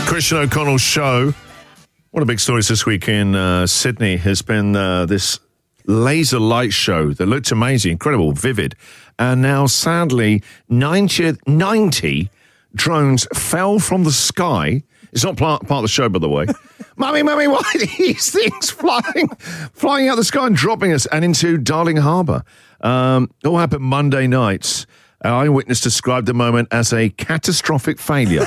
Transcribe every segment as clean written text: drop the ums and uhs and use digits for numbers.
Christian O'Connell's show. One of the big stories this week in Sydney has been this laser light show that looked amazing, incredible, vivid. And now, sadly, 90 drones fell from the sky. It's not part of the show, by the way. Mummy, why are these things flying out the sky and dropping us and into Darling Harbour? All happened Monday night. An eyewitness described the moment as a catastrophic failure.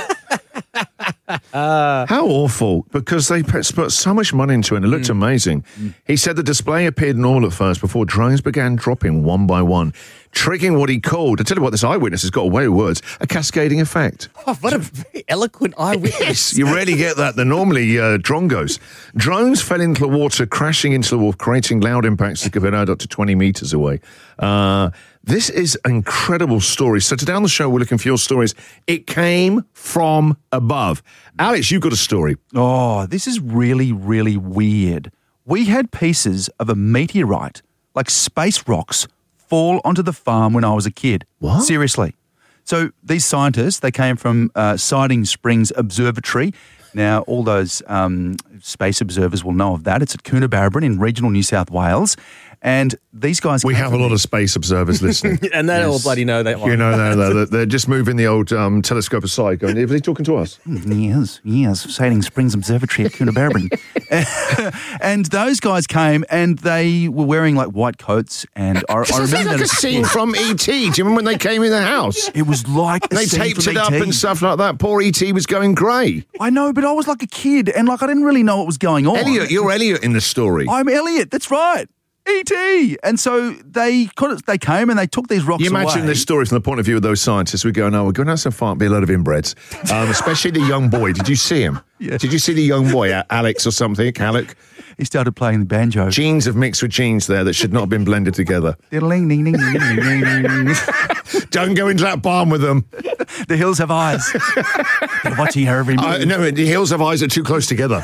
How awful, because they put so much money into it and it looked amazing. He said the display appeared normal at first before drones began dropping one by one, triggering what he called, I tell you what, this eyewitness has got away with words, a cascading effect. Oh, what a very eloquent eyewitness. Yes, you rarely get that. They're normally drongos. Drones fell into the water, crashing into the wall, creating loud impacts that could be heard up to 20 metres away. This is an incredible story. So today on the show, we're looking for your stories. It came from above. Alex, you've got a story. Oh, this is really, really weird. We had pieces of a meteorite, like space rocks, fall onto the farm when I was a kid. What? Seriously. So these scientists, they came from Siding Springs Observatory. Now, all those space observers will know of that. It's at Coonabarabran in regional New South Wales. And these guys... We have a lot of space observers listening. And they all bloody know that one. You know, they're just moving the old telescope aside going, is he talking to us? Yes, Siding Springs Observatory at Coonabarabran. And those guys came and they were wearing like white coats. And I remember like a scene from E.T. Do you remember when they came in the house? It was like a they scene taped from it up E.T. and stuff like that. Poor E.T. was going grey. I know, but I was like a kid and like I didn't really know what was going on. Elliot, you're Elliot in the story. I'm Elliot, that's right. E.T. And so they came and they took these rocks away. You imagine this story from the point of view of those scientists. We go, no, we're going to have some fun, be a lot of inbreds, especially the young boy. Did you see him? Yeah. Did you see the young boy, Alex or something, Alec? He started playing the banjo. Genes have mixed with genes there that should not have been blended together. Diddling, ding, ding, ding, ding, ding, ding. Don't go into that barn with them. The hills have eyes. They're watching her every move. No, the hills have eyes that are too close together.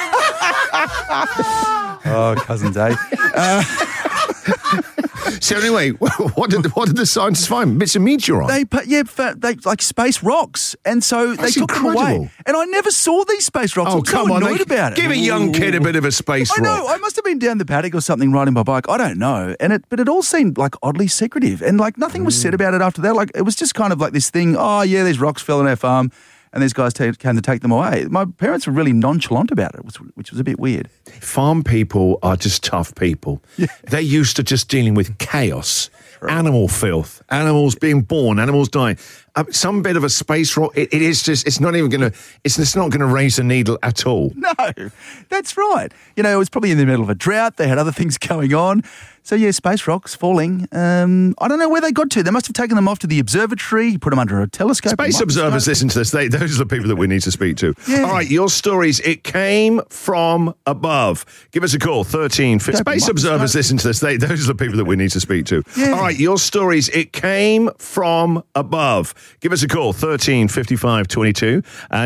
Oh, cousins, eh? So anyway, what did the scientists find? Bits of meteorite. They like space rocks, and so That's they took them incredible. away. And I never saw these space rocks. Oh, I'm come so on! annoyed about it. Give a young kid a bit of a space I rock. know. I must have been down the paddock or something riding my bike. I don't know. But it all seemed like oddly secretive, and like nothing was said about it after that. Like it was just kind of like this thing. Oh yeah, these rocks fell on our farm. And these guys came to take them away. My parents were really nonchalant about it, which was a bit weird. Farm people are just tough people. Yeah. They're used to just dealing with chaos, animal filth, animals being born, animals dying. Some bit of a space rock. It's not going to raise the needle at all. No, that's right. You know, it was probably in the middle of a drought. They had other things going on. So, yeah, space rocks falling. I don't know where they got to. They must have taken them off to the observatory, put them under a telescope. Space observers listen to this. Those are the people that we need to speak to. Yeah. All right, your stories. It came from above. Give us a call, 13. Space observers listen to this. Those are the people that we need to speak to. Yeah. All right, your stories. It came from above. Give us a call, 13 55 22.